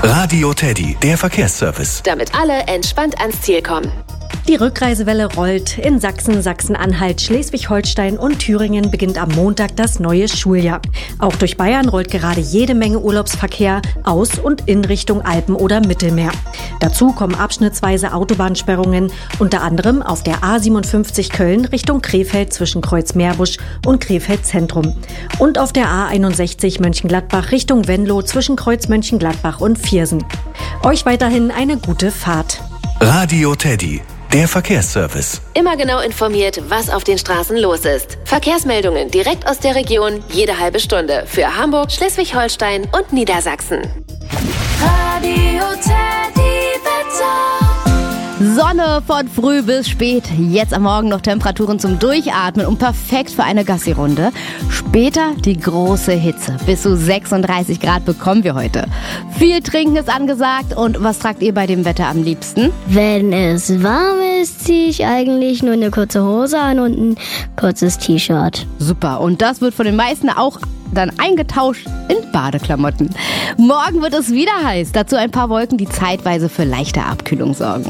Radio Teddy, der Verkehrsservice. Damit alle entspannt ans Ziel kommen. Die Rückreisewelle rollt. In Sachsen, Sachsen-Anhalt, Schleswig-Holstein und Thüringen beginnt am Montag das neue Schuljahr. Auch durch Bayern rollt gerade jede Menge Urlaubsverkehr aus und in Richtung Alpen oder Mittelmeer. Dazu kommen abschnittsweise Autobahnsperrungen, unter anderem auf der A57 Köln Richtung Krefeld zwischen Kreuz-Meerbusch und Krefeld Zentrum. Und auf der A61 Mönchengladbach Richtung Venlo zwischen Kreuz Mönchengladbach und Viersen. Euch weiterhin eine gute Fahrt. Radio Teddy, der Verkehrsservice. Immer genau informiert, was auf den Straßen los ist. Verkehrsmeldungen direkt aus der Region, jede halbe Stunde. Für Hamburg, Schleswig-Holstein und Niedersachsen. Radio Teddy Wetter. Sonne von früh bis spät. Jetzt am Morgen noch Temperaturen zum Durchatmen und perfekt für eine Gassi-Runde. Später die große Hitze. Bis zu 36 Grad bekommen wir heute. Viel Trinken ist angesagt. Und was tragt ihr bei dem Wetter am liebsten? Wenn es warm ist, ziehe ich eigentlich nur eine kurze Hose an und ein kurzes T-Shirt. Super. Und das wird von den meisten auch dann eingetauscht in Badeklamotten. Morgen wird es wieder heiß. Dazu ein paar Wolken, die zeitweise für leichte Abkühlung sorgen.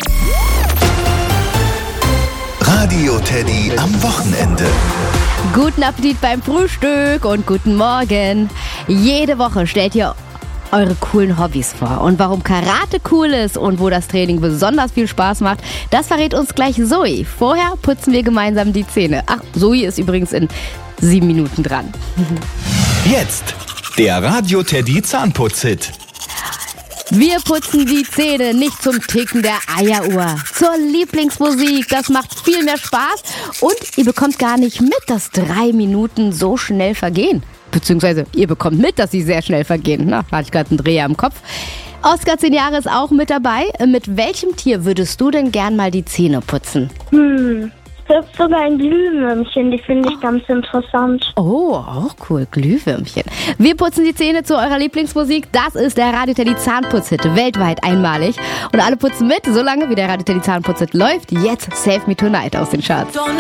Radio Teddy am Wochenende. Guten Appetit beim Frühstück und guten Morgen. Jede Woche stellt ihr eure coolen Hobbys vor. Und warum Karate cool ist und wo das Training besonders viel Spaß macht, das verrät uns gleich Zoe. Vorher putzen wir gemeinsam die Zähne. Ach, Zoe ist übrigens in 7 Minuten dran. Jetzt der Radio Teddy Zahnputz-Hit. Wir putzen die Zähne nicht zum Ticken der Eieruhr. Zur Lieblingsmusik, das macht viel mehr Spaß und ihr bekommt gar nicht mit, dass 3 Minuten so schnell vergehen. Beziehungsweise ihr bekommt mit, dass sie sehr schnell vergehen. Na, hatte ich gerade einen Dreher im Kopf. Oskar, 10 Jahre, ist auch mit dabei. Mit welchem Tier würdest du denn gern mal die Zähne putzen? Es gibt sogar ein Glühwürmchen, die finde ich ganz interessant. Oh, auch cool, Glühwürmchen. Wir putzen die Zähne zu eurer Lieblingsmusik. Das ist der Radio Teddy Zahnputz-Hit, weltweit einmalig. Und alle putzen mit, solange wie der Radio Teddy Zahnputz-Hit läuft. Jetzt Save Me Tonight aus den Charts.